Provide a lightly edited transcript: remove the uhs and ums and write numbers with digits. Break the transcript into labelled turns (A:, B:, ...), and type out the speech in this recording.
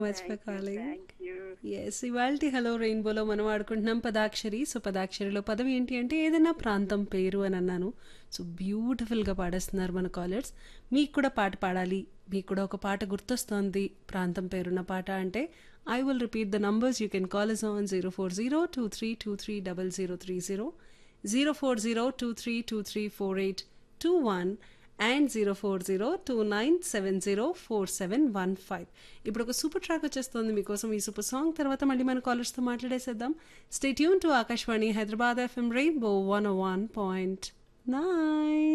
A: Much for calling.
B: Thank you.
A: Yes. ఇవాల్టి hello రెయిన్బోలో మనం ఆడుకుంటున్నాం పదాక్షరి. So, పదాక్షరిలో పదం ఏంటి అంటే ఏదైనా ప్రాంతం పేరు అని అన్నాను. సో, బ్యూటిఫుల్‌గా పాడేస్తున్నారు మన కాలర్స్. మీకు కూడా పాట పాడాలి, మీకు కూడా ఒక పాట గుర్తొస్తోంది ప్రాంతం పేరున్న పాట అంటే I will repeat the numbers. You can call us on 04023230030, 04023234821 and 04029704715. ఇప్పుడు ఒక సూపర్ ట్రాక్ వచ్చేస్తుంది మీకోసం. ఈ సూపర్ సాంగ్ తర్వాత మళ్ళీ మన కాలర్స్తో మాట్లాడేసేద్దాం. Stay tune to Akashvani Hyderabad FM rainbow 101.9.